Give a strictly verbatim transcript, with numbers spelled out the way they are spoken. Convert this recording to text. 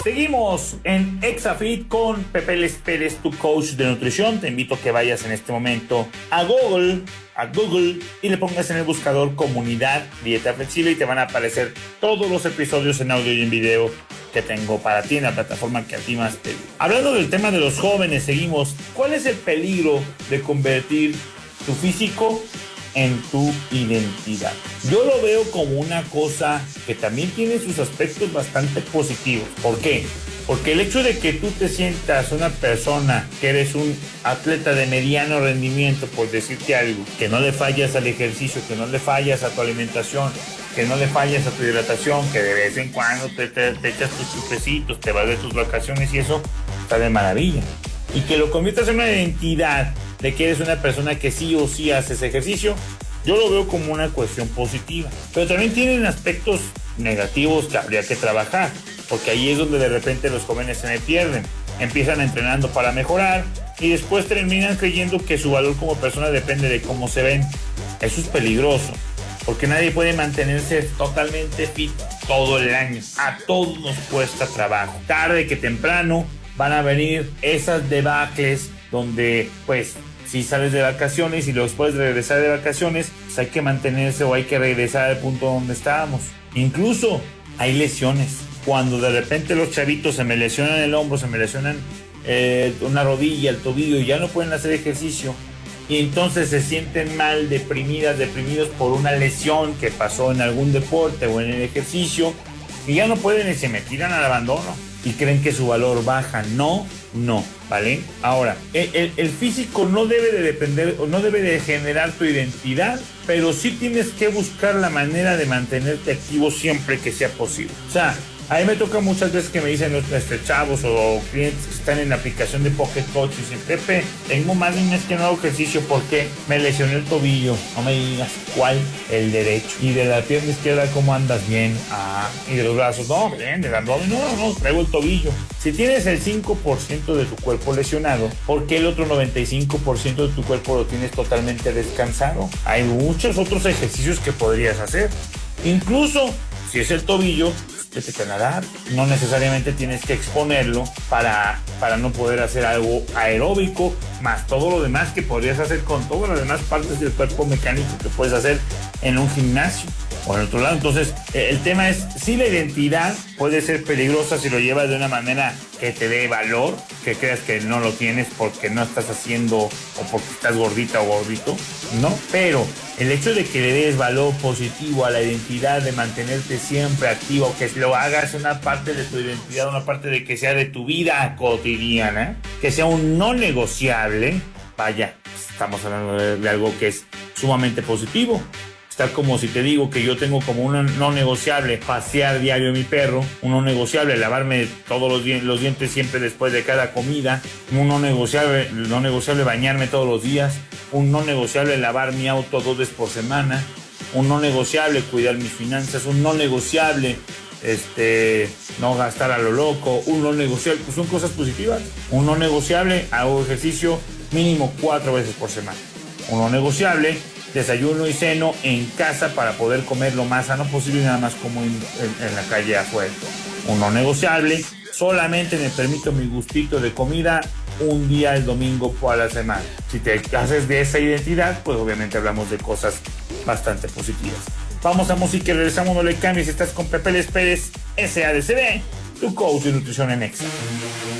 Seguimos en Exafit con Pepe Les Pérez, tu coach de nutrición. Te invito a que vayas en este momento a Google, a Google y le pongas en el buscador Comunidad Dieta Flexible y te van a aparecer todos los episodios en audio y en video que tengo para ti en la plataforma que a ti más te guste. Hablando del tema de los jóvenes, seguimos. ¿Cuál es el peligro de convertir tu físico en tu identidad? Yo lo veo como una cosa que también tiene sus aspectos bastante positivos. ¿Por qué? Porque el hecho de que tú te sientas una persona que eres un atleta de mediano rendimiento, por decirte algo, que no le fallas al ejercicio, que no le fallas a tu alimentación, que no le fallas a tu hidratación, que de vez en cuando te, te, te echas tus chupecitos, te vas de tus vacaciones y eso está de maravilla. Y que lo conviertas en una identidad de que eres una persona que sí o sí haces ejercicio, yo lo veo como una cuestión positiva. Pero también tienen aspectos negativos que habría que trabajar, porque ahí es donde de repente los jóvenes se me pierden. Empiezan entrenando para mejorar y después terminan creyendo que su valor como persona depende de cómo se ven. Eso es peligroso, porque nadie puede mantenerse totalmente fit todo el año. A todos nos cuesta trabajo. Tarde que temprano van a venir esas debacles donde, pues, si sales de vacaciones y luego puedes regresar de vacaciones, pues hay que mantenerse o hay que regresar al punto donde estábamos. Incluso hay lesiones. Cuando de repente los chavitos se me lesionan el hombro, se me lesionan eh, una rodilla, el tobillo y ya no pueden hacer ejercicio, y entonces se sienten mal, deprimidas, deprimidos por una lesión que pasó en algún deporte o en el ejercicio, y ya no pueden y se me tiran al abandono y creen que su valor baja. No, no, ¿vale? Ahora, el, el, el físico no debe de depender o no debe de generar tu identidad, pero sí tienes que buscar la manera de mantenerte activo siempre que sea posible. O sea, a mí me toca muchas veces que me dicen los este, chavos o clientes que están en la aplicación de Pocket Coach y dicen: Pepe, tengo más de un mes que no hago ejercicio porque me lesioné el tobillo. No me digas cuál, el derecho. Y de la pierna izquierda, ¿cómo andas? Bien. Ah, y de los brazos, no, bien, del abdomen, no, no, no, traigo el tobillo. Si tienes el cinco por ciento de tu cuerpo lesionado, ¿por qué el otro noventa y cinco por ciento de tu cuerpo lo tienes totalmente descansado? Hay muchos otros ejercicios que podrías hacer. Incluso si es el tobillo, vete a nadar. No necesariamente tienes que exponerlo para, para no poder hacer algo aeróbico, más todo lo demás que podrías hacer con todas las demás partes del cuerpo mecánico que puedes hacer en un gimnasio o en otro lado. Entonces, el tema es, si la identidad puede ser peligrosa si lo llevas de una manera que te dé valor, que creas que no lo tienes porque no estás haciendo o porque estás gordita o gordito, ¿no? Pero el hecho de que le des valor positivo a la identidad, de mantenerte siempre activo, que lo hagas una parte de tu identidad, una parte de que sea de tu vida cotidiana, que sea un no negociable, vaya, estamos hablando de, de algo que es sumamente positivo. Está como si te digo que yo tengo como un no negociable pasear diario a mi perro, un no negociable lavarme todos los, di- los dientes siempre después de cada comida, un no negociable, no negociable bañarme todos los días, un no negociable lavar mi auto dos veces por semana, un no negociable cuidar mis finanzas, un no negociable este, no gastar a lo loco, un no negociable, pues son cosas positivas. Un no negociable, hago ejercicio mínimo cuatro veces por semana. Un no negociable, desayuno y ceno en casa para poder comer lo más sano posible y nada más como en, en, en la calle afuera. Un no negociable, solamente me permito mi gustito de comida un día el domingo por la semana. Si te haces de esa identidad, pues obviamente hablamos de cosas bastante positivas. Vamos a música y regresamos, no le cambies. Estás con Pepe Les Pérez, S A D C B, tu coach de nutrición en Exa.